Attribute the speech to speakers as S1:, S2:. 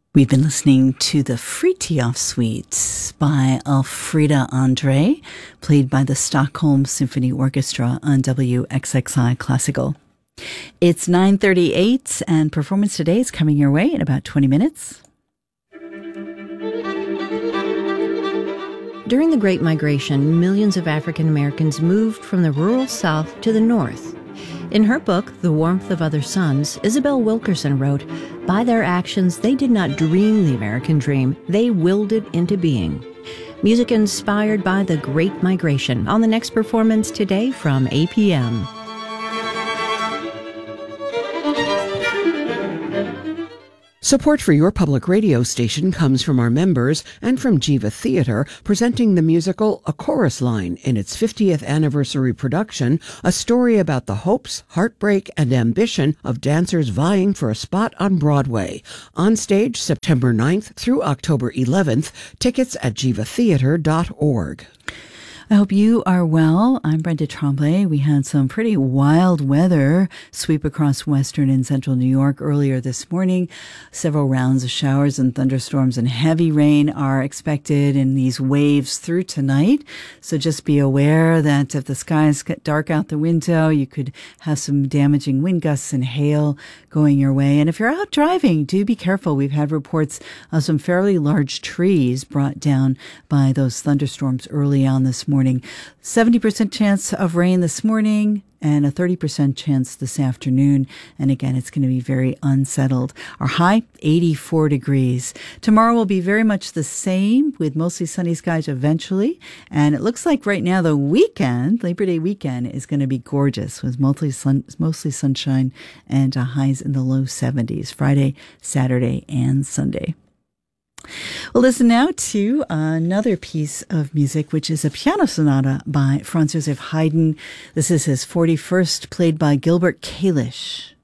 S1: We've been listening to the Frithjof Suite by Elfrida Andre, played by the Stockholm Symphony Orchestra on WXXI Classical. It's 9:38, and Performance Today is coming your way in about 20 minutes.
S2: During the Great Migration, millions of African Americans moved from the rural South to the North. In her book, The Warmth of Other Suns, Isabel Wilkerson wrote, "By their actions, they did not dream the American dream. They willed it into being." Music inspired by the Great Migration on the next Performance Today from APM.
S3: Support for your public radio station comes from our members and from Jiva Theatre, presenting the musical A Chorus Line in its 50th anniversary production, a story about the hopes, heartbreak, and ambition of dancers vying for a spot on Broadway. On stage September 9th through October 11th. Tickets at jivatheatre.org.
S1: I hope you are well. I'm Brenda Tremblay. We had some pretty wild weather sweep across western and central New York earlier this morning. Several rounds of showers and thunderstorms and heavy rain are expected in these waves through tonight. So just be aware that if the skies get dark out the window, you could have some damaging wind gusts and hail going your way. And if you're out driving, do be careful. We've had reports of some fairly large trees brought down by those thunderstorms early on this morning. 70% chance of rain this morning and a 30% chance this afternoon. And again, it's going to be very unsettled. Our high, 84 degrees. Tomorrow will be very much the same with mostly sunny skies eventually. And it looks like right now the weekend, Labor Day weekend, is going to be gorgeous with mostly sunshine and highs in the low 70s Friday, Saturday, and Sunday. We'll listen now to another piece of music, which is a piano sonata by Franz Joseph Haydn. This is his 41st, played by Gilbert Kalish.